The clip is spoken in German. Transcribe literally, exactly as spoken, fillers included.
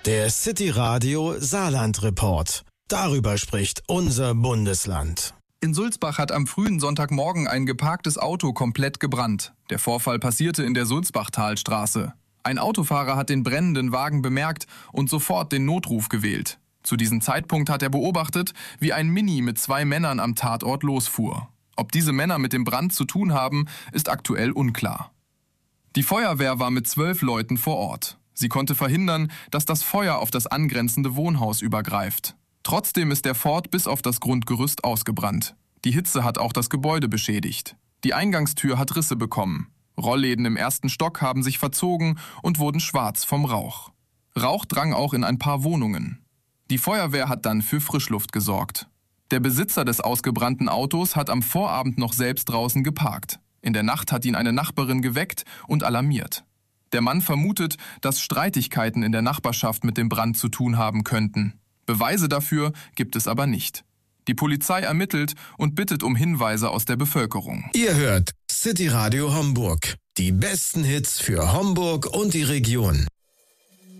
Der City Radio Saarland Report. Darüber spricht unser Bundesland. In Sulzbach hat am frühen Sonntagmorgen ein geparktes Auto komplett gebrannt. Der Vorfall passierte in der Sulzbachtalstraße. Ein Autofahrer hat den brennenden Wagen bemerkt und sofort den Notruf gewählt. Zu diesem Zeitpunkt hat er beobachtet, wie ein Mini mit zwei Männern am Tatort losfuhr. Ob diese Männer mit dem Brand zu tun haben, ist aktuell unklar. Die Feuerwehr war mit zwölf Leuten vor Ort. Sie konnte verhindern, dass das Feuer auf das angrenzende Wohnhaus übergreift. Trotzdem ist der Ford bis auf das Grundgerüst ausgebrannt. Die Hitze hat auch das Gebäude beschädigt. Die Eingangstür hat Risse bekommen. Rollläden im ersten Stock haben sich verzogen und wurden schwarz vom Rauch. Rauch drang auch in ein paar Wohnungen. Die Feuerwehr hat dann für Frischluft gesorgt. Der Besitzer des ausgebrannten Autos hat am Vorabend noch selbst draußen geparkt. In der Nacht hat ihn eine Nachbarin geweckt und alarmiert. Der Mann vermutet, dass Streitigkeiten in der Nachbarschaft mit dem Brand zu tun haben könnten. Beweise dafür gibt es aber nicht. Die Polizei ermittelt und bittet um Hinweise aus der Bevölkerung. Ihr hört City Radio Homburg. Die besten Hits für Homburg und die Region.